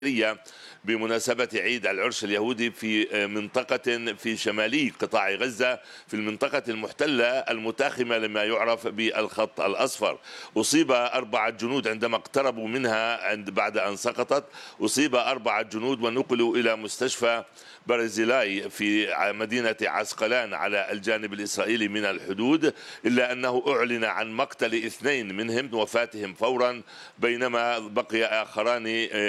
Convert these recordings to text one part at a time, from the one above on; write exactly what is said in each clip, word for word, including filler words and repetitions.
بمناسبة عيد العرش اليهودي في منطقة في شمالي قطاع غزة، في المنطقة المحتلة المتاخمة لما يعرف بالخط الأصفر. أصيب أربعة جنود عندما اقتربوا منها عند بعد أن سقطت. أصيب أربعة جنود ونقلوا إلى مستشفى برزيلاي في مدينة عسقلان على الجانب الإسرائيلي من الحدود، إلا أنه أعلن عن مقتل اثنين منهم وفاتهم فورا، بينما بقي آخران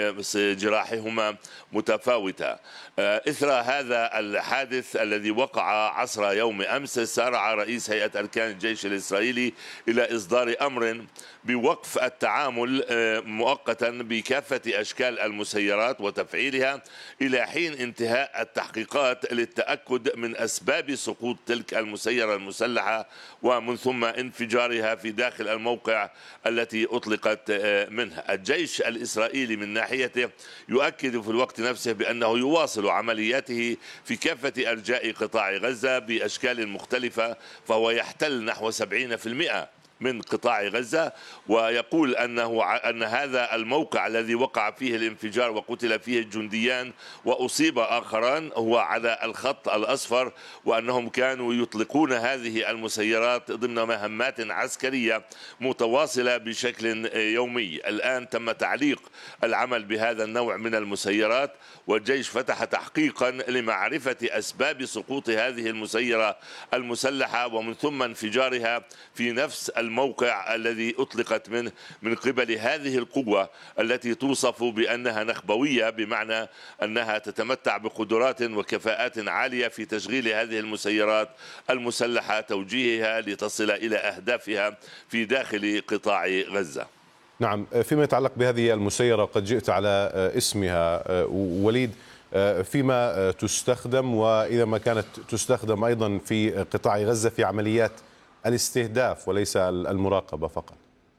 جراحهما متفاوتة. إثر هذا الحادث الذي وقع عصر يوم أمس، سارع رئيس هيئة أركان الجيش الإسرائيلي إلى إصدار أمر بوقف التعامل مؤقتا بكافة أشكال المسيرات وتفعيلها إلى حين انتهاء التحقيقات للتأكد من أسباب سقوط تلك المسيرة المسلحة ومن ثم انفجارها في داخل الموقع التي أطلقت منها. الجيش الإسرائيلي من ناحيته يؤكد في الوقت نفسه بأنه يواصل عملياته في كافة أرجاء قطاع غزة بأشكال مختلفة، فهو يحتل نحو سبعين بالمئة من قطاع غزة، ويقول أنه أن هذا الموقع الذي وقع فيه الانفجار وقتل فيه الجنديان وأصيب آخران هو على الخط الأصفر، وأنهم كانوا يطلقون هذه المسيرات ضمن مهمات عسكرية متواصلة بشكل يومي. الآن تم تعليق العمل بهذا النوع من المسيرات، والجيش فتح تحقيقا لمعرفة أسباب سقوط هذه المسيرة المسلحة ومن ثم انفجارها في نفس الموقع الذي أطلقت منه من قبل هذه القوة التي توصف بأنها نخبوية، بمعنى أنها تتمتع بقدرات وكفاءات عالية في تشغيل هذه المسيرات المسلحة، توجيهها لتصل إلى أهدافها في داخل قطاع غزة. نعم، فيما يتعلق بهذه المسيرة قد جئت على اسمها وليد، فيما تستخدم وإذا ما كانت تستخدم أيضا في قطاع غزة في عمليات الاستهداف وليس المراقبة فقط.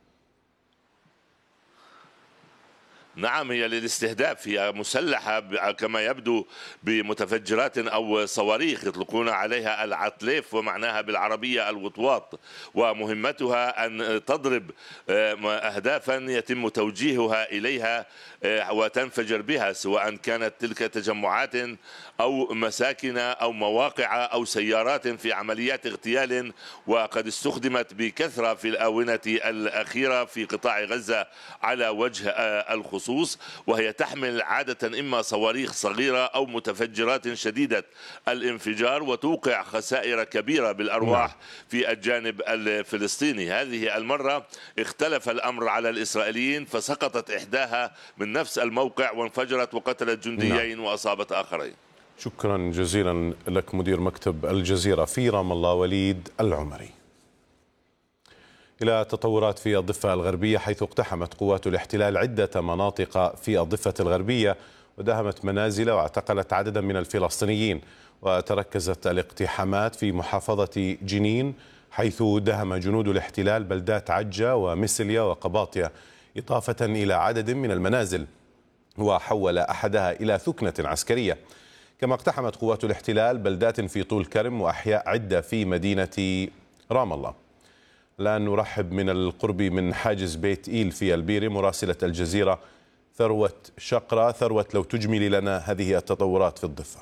نعم، هي للاستهداف، هي مسلحة كما يبدو بمتفجرات أو صواريخ يطلقون عليها العتليف، ومعناها بالعربية الوطواط، ومهمتها أن تضرب أهدافا يتم توجيهها إليها وتنفجر بها، سواء كانت تلك تجمعات أو مساكن أو مواقع أو سيارات في عمليات اغتيال، وقد استخدمت بكثرة في الآونة الأخيرة في قطاع غزة على وجه الخصوص، وهي تحمل عادة إما صواريخ صغيرة أو متفجرات شديدة الانفجار وتوقع خسائر كبيرة بالأرواح في الجانب الفلسطيني. هذه المرة اختلف الأمر على الإسرائيليين، فسقطت إحداها من نفس الموقع وانفجرت وقتلت جنديين وأصابت آخرين. شكرا جزيلا لك مدير مكتب الجزيرة في رام الله وليد العمري. إلى تطورات في الضفة الغربية، حيث اقتحمت قوات الاحتلال عدة مناطق في الضفة الغربية وداهمت منازل واعتقلت عددا من الفلسطينيين. وتركزت الاقتحامات في محافظة جنين، حيث داهم جنود الاحتلال بلدات عجة ومسليا وقباطية، إضافة إلى عدد من المنازل، وحول أحدها إلى ثكنة عسكرية. كما اقتحمت قوات الاحتلال بلدات في طول كرم وأحياء عدة في مدينة رام الله. الآن نرحب من القرب من حاجز بيت إيل في البيري مراسلة الجزيرة ثروة شقرة. ثروة، لو تجملي لنا هذه التطورات في الضفة.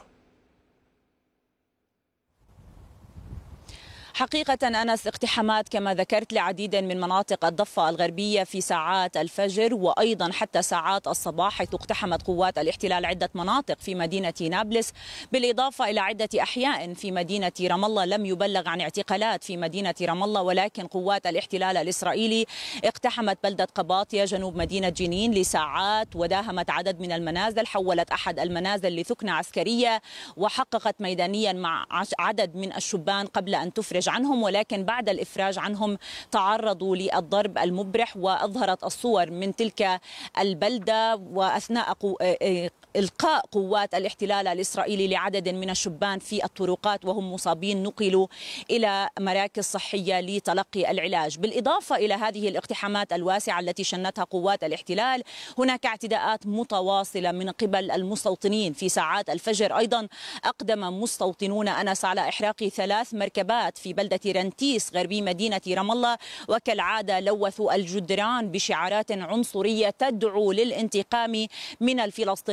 حقيقة أنس، اقتحامات كما ذكرت لعديد من مناطق الضفة الغربية في ساعات الفجر وأيضا حتى ساعات الصباح، حيث اقتحمت قوات الاحتلال عدة مناطق في مدينة نابلس، بالإضافة إلى عدة أحياء في مدينة رام الله. لم يبلغ عن اعتقالات في مدينة رام الله، ولكن قوات الاحتلال الإسرائيلي اقتحمت بلدة قباطية جنوب مدينة جنين لساعات وداهمت عدد من المنازل، حولت أحد المنازل لثكنة عسكرية، وحققت ميدانيا مع عدد من الشبان قبل أن تفرج عنهم، ولكن بعد الإفراج عنهم تعرضوا للضرب المبرح. وأظهرت الصور من تلك البلدة وأثناء إلقاء قوات الاحتلال الإسرائيلي لعدد من الشبان في الطرقات وهم مصابين نقلوا إلى مراكز صحية لتلقي العلاج. بالإضافة إلى هذه الاقتحامات الواسعة التي شنتها قوات الاحتلال، هناك اعتداءات متواصلة من قبل المستوطنين. في ساعات الفجر أيضا أقدم مستوطنون أنس على إحراق ثلاث مركبات في في بلدة رنتيس غربي مدينة رام الله، وكالعادة لوثوا الجدران بشعارات عنصرية تدعو للانتقام من الفلسطينيين